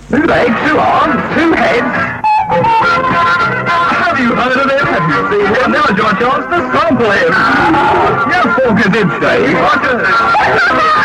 2 legs, 2 arms, 2 heads. Have you heard of him? Have you seen him? Now's your chance to sample him. You folk did say.